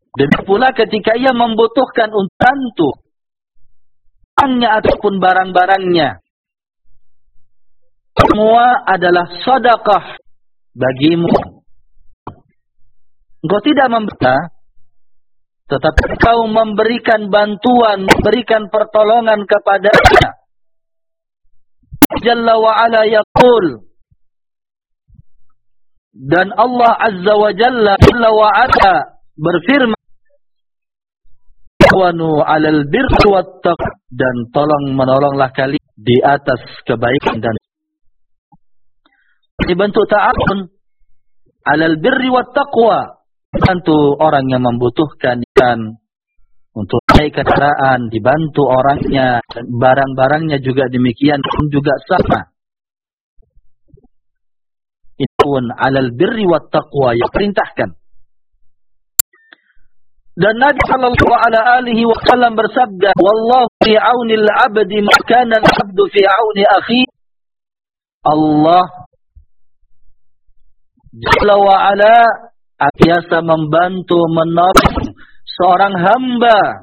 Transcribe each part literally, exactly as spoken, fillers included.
Demikian pula ketika ia membutuhkan untuk bantu uangnya ataupun barang-barangnya, semua adalah sedekah bagimu. Engkau tidak memberi, tetapi kau memberikan bantuan, memberikan pertolongan kepadanya. Jalla wa ala yaqul, dan Allah Azza wa Jalla Jalla wa ala berfirman, "Wanu 'alal birri wat taqwa," dan tolong menolonglah kalian di atas kebaikan dan dibantu ta'awun 'alal birri wat taqwa, bantu orang yang membutuhkan dan untuk naik kendaraan, dibantu orangnya, dan barang-barangnya juga demikian pun juga sama. Itu 'alal birri wat taqwa yang perintahkan. Dan Nabi sallallahu alaihi wasallam bersabda, "Wallahu fi 'aunil 'abdi ma kana al-'abdu fi 'auni akhi." Allah Jalla wa ala biasa membantu menolong seorang hamba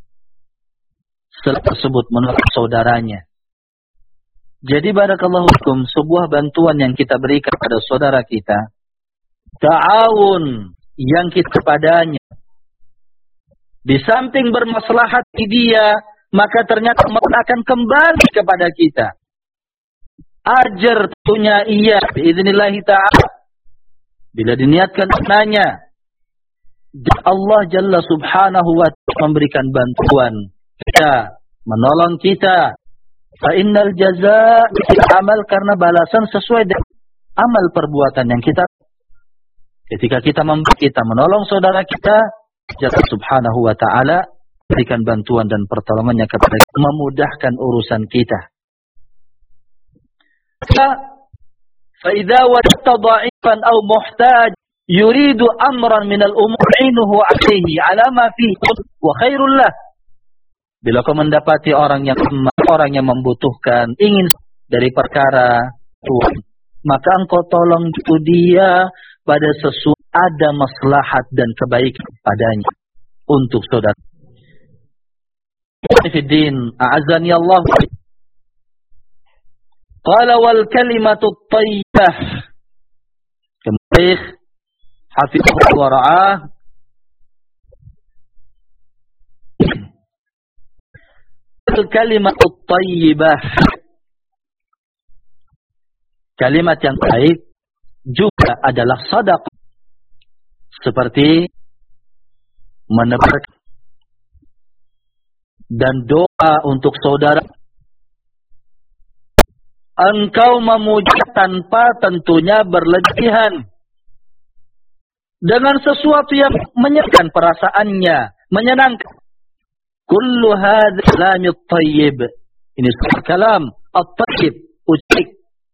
tersebut menolong saudaranya. Jadi barakallahu fikum, sebuah bantuan yang kita berikan kepada saudara kita, ta'awun yang kita kepadanya, di samping bermaslahat di dia, maka ternyata akan kembali kepada kita. Ajar tentunya iya, biiznillah ta'ala, bila diniatkan maknanya. Allah Jalla subhanahu wa ta'ala memberikan bantuan kita, menolong kita. Fa innal jazaa amal, karena balasan sesuai dengan amal perbuatan yang kita. Ketika kita kita menolong saudara kita, Jalla subhanahu wa ta'ala berikan bantuan dan pertolongannya kepada kita, memudahkan urusan kita. Fa idza wajadta dha'ifan aw muhtaj yuridu amran min al-umur inuhu alaihi ala ma fihi wa khairul lah. Bila kau mendapati orang yang orang yang membutuhkan, ingin dari perkara Tuhan, maka engkau tolong itu dia pada sesuatu ada maslahat dan kebaikan padanya untuk saudara. Fiddin, a'azzani Allah. Qala wal kalimatu thayyibah. Kemudian hafizahullah wa ra'ah. Kalimat thayyibah, kalimat yang baik juga adalah sedekah, seperti menebarkan dan doa untuk saudara. Engkau memuji tanpa tentunya berlebihan, dengan sesuatu yang menyenangkan perasaannya, menyenangkan. Kullu hadza kalamut thayyib. Ini kalam at-thayyib, ucap.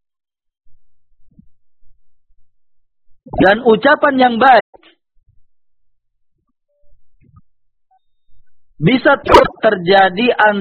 Dan ucapan yang baik bisa terjadi antara